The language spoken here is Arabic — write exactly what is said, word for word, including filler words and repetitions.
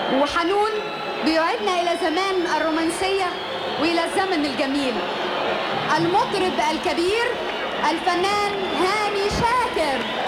وحنون بيعيدنا إلى زمان الرومانسية وإلى الزمن الجميل. المطرب الكبير الفنان هاني شاكر.